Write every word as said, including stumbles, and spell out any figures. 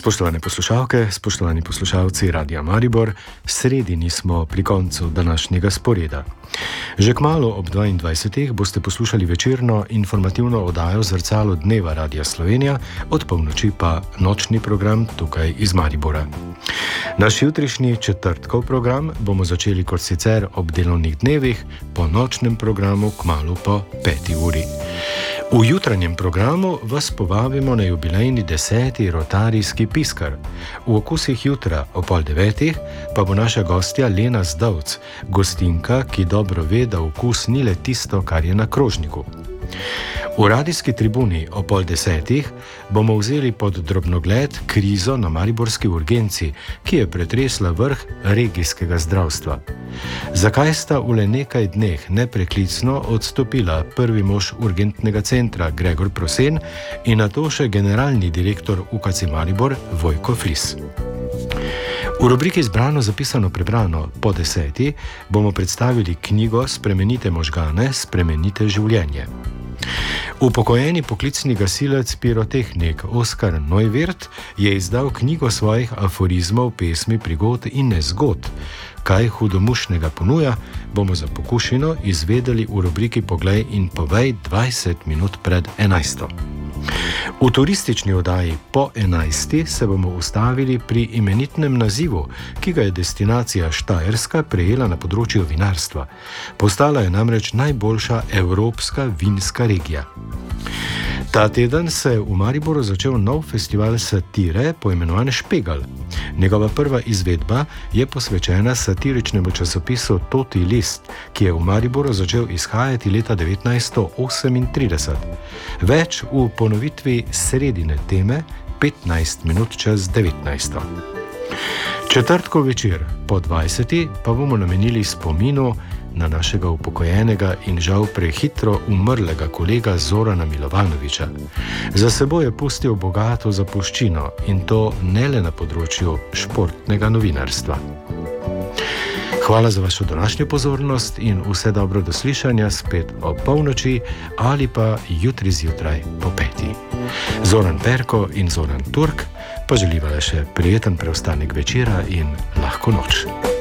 Spoštovane poslušalke, spoštovani poslušalci Radia Maribor, sredini smo pri koncu današnjega sporeda. Že kmalu ob dvaindvajsetih boste poslušali večerno informativno oddajo Zrcalo dneva Radia Slovenija, od polnoči pa nočni program tukaj iz Maribora. Naš jutrišnji četrtkov program bomo začeli kot sicer ob delovnih dnevih, po nočnem programu kmalu po peti uri. V jutranjem programu vas povabimo na jubilejni deseti rotarijski piskar. V okusih jutra o pol devetih pa bo naša gostja Lena Zdovc, gostinka, ki dobro ve, da okus ni le tisto, kar je na krožniku. V radijski tribuni o pol desetih bomo vzeli pod drobnogled krizo na mariborski urgenci, ki je pretresla vrh regijskega zdravstva. Zakaj sta v le nekaj dneh nepreklicno odstopila prvi mož urgentnega centra Gregor Prosen in nato še generalni direktor U K C Maribor Vojko Flis? V rubriki Zbrano, zapisano, prebrano po deseti bomo predstavili knjigo Spremenite možgane, spremenite življenje. Upokojeni poklicni gasilec pirotehnik Oskar Neuwirth je izdal knjigo svojih aforizmov, pesmi, prigod in nezgod. Kaj hudomušnega ponuja, bomo za pokušino izvedeli v rubriki Poglej in povej dvajset minut pred enajsto. V turistični oddaji po enajsti se bomo ustavili pri imenitnem nazivu, ki ga je destinacija Štajerska prejela na področju vinarstva. Postala je namreč najboljša evropska vinska regija. Ta teden se je v Mariboru začel nov festival satire poimenovan Špegal. Njegova prva izvedba je posvečena satiričnemu časopisu Toti list, ki je v Mariboru začel izhajati leta devetnajststo osemintrideset. Več v ponovitvi sredine teme petnajst minut čez devetnajsto. Četrtkov večer po dvajseti pa bomo namenili spominu na našega upokojenega in žal prehitro umrlega kolega Zorana Milovanoviča. Za seboj je pustil bogato zapuščino in to ne le na področju športnega novinarstva. Hvala za vašo današnjo pozornost in vse dobro do slišanja spet ob polnoči ali pa jutri zjutraj po peti. Zoran Perko in Zoran Turk pa želiva še prijeten preostanek večera in lahko noč.